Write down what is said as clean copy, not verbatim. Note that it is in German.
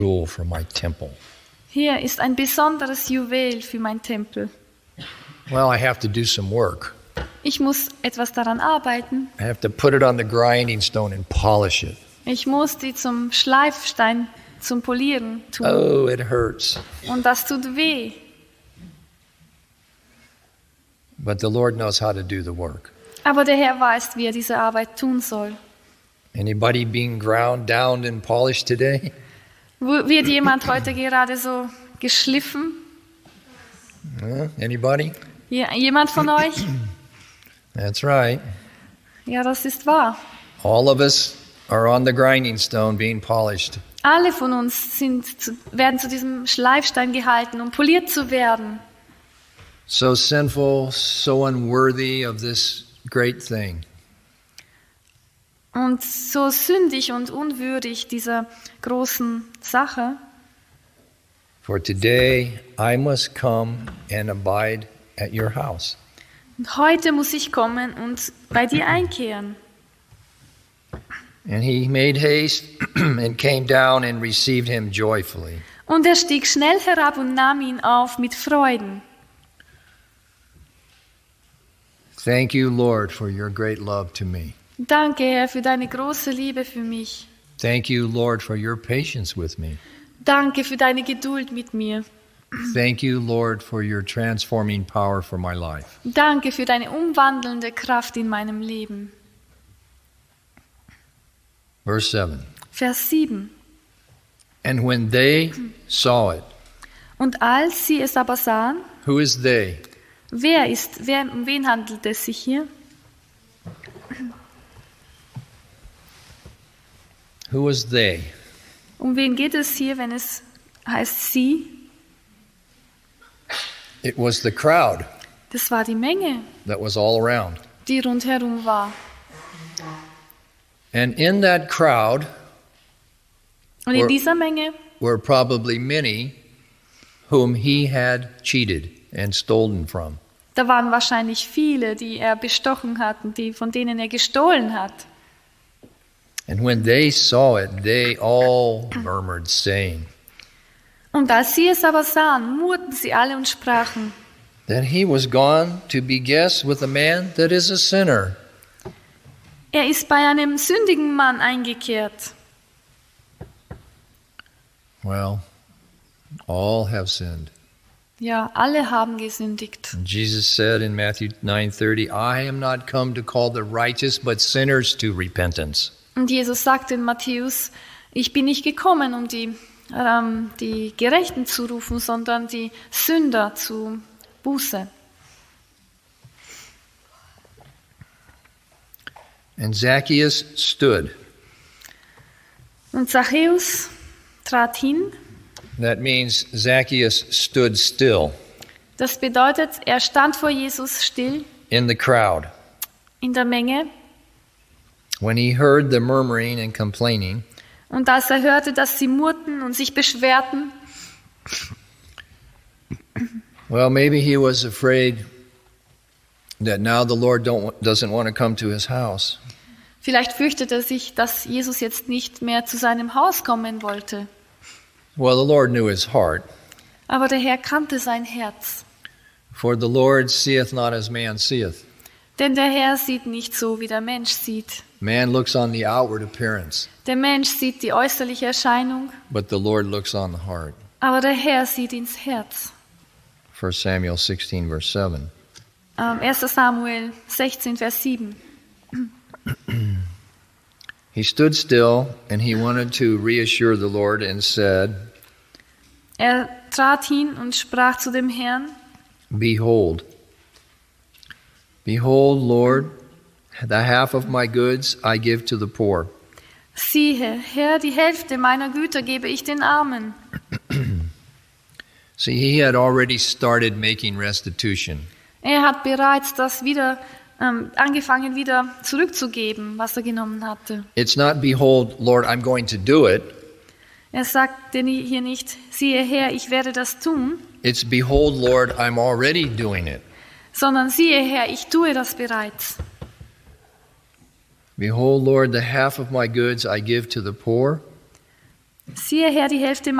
jewel for my temple. Hier ist ein besonderes Juwel für mein Tempel. Well, I have to do some work. Ich muss etwas daran arbeiten. I have to put it on the grinding stone and polish it. Ich muss die zum Schleifstein, zum Polieren tun. Oh, it hurts. Und das tut weh. But the Lord knows how to do the work. Aber der Herr weiß, wie er diese Arbeit tun soll. Anybody being ground down and polished today? Wird jemand heute gerade so geschliffen? Anybody? Jemand von euch? That's right. Ja, das ist wahr. All of us are on the grinding stone being polished. Alle von uns werden zu diesem Schleifstein gehalten, um poliert zu werden. So sinful, so unworthy of this great thing. Und so sündig und unwürdig dieser großen Sache. For today I must come and abide at your house. Und heute muss ich kommen und bei dir einkehren. And he made haste and came down and received him joyfully. Und er stieg schnell herab und nahm ihn auf mit Freuden. Thank you, Lord, for your great love to me. Danke, Herr, für deine große Liebe für mich. Thank you, Lord, for your patience with me. Danke für deine Geduld mit mir. Thank you, Lord, for your transforming power for my life. Danke für deine umwandelnde Kraft in meinem Leben. Verse 7. Vers 7. And when they saw it, Und als sie es aber sahen, who is they? um wen handelt es sich hier? Who is they? Um wen geht es hier, wenn es heißt sie? It was the crowd Das war die Menge, that was all around. die rundherum war. And in that crowd Und in dieser Menge were probably many whom he had cheated and stolen from. da waren wahrscheinlich viele, die er bestochen hat und von denen er gestohlen hat. And when they saw it, they all murmured, saying, Und als sie es aber sahen, murrten sie alle und sprachen, that he was gone to be guest with a man that is a sinner. er ist bei einem sündigen Mann eingekehrt. Well, all have sinned. Ja, alle haben gesündigt. And Jesus said in Matthew 9:30, I am not come to call the righteous, but sinners to repentance. Und Jesus sagte in Matthäus, ich bin nicht gekommen, um die Gerechten zu rufen, sondern die Sünder zu Buße. And Zacchaeus stood. Und Zachäus trat hin. That means Zacchaeus stood still Das bedeutet, er stand vor Jesus still in the crowd. in der Menge. When he heard the murmuring and complaining, Und als er hörte, dass sie murrten und sich beschwerten, well, maybe he was afraid that now the Lord doesn't want to come to his house. vielleicht fürchtete er sich, dass Jesus jetzt nicht mehr zu seinem Haus kommen wollte. Well, the Lord knew his heart. Aber der Herr kannte sein Herz. For the Lord seeth not as man seeth. Denn der Herr sieht nicht so, wie der Mensch sieht. Man looks on the outward appearance, Der Mensch sieht die äußerliche Erscheinung, but the Lord looks on the heart. aber der Herr sieht ins Herz. 1 Samuel 16, verse 7. 1. Samuel 16, Vers 7. He stood still, and he wanted to reassure the Lord and said, Er trat hin und sprach zu dem Herrn, Behold, Lord, the half of my goods I give to the poor. siehe, Herr, die Hälfte meiner Güter gebe ich den Armen. See, he had already started making restitution. Er hat bereits das angefangen wieder zurückzugeben, was er genommen hatte. It's not, behold, Lord, I'm going to do it. Er sagt hier nicht, siehe Herr, ich werde das tun, It's, behold, Lord, I'm already doing it. sondern siehe Herr, ich tue das bereits. Behold, Lord, the half of my goods I give to the poor, siehe her, die Hälfte